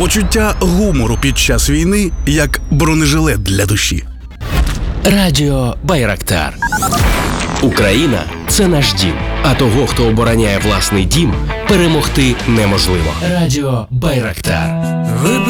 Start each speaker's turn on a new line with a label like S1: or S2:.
S1: Почуття гумору під час війни як бронежилет для душі.
S2: Радіо Байрактар. Україна – це наш дім. А того, хто обороняє власний дім, перемогти неможливо. Радіо Байрактар.